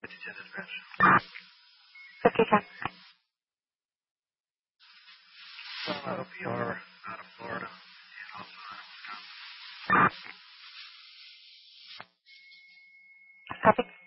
50 10. Out of PR, out of Florida. Copy.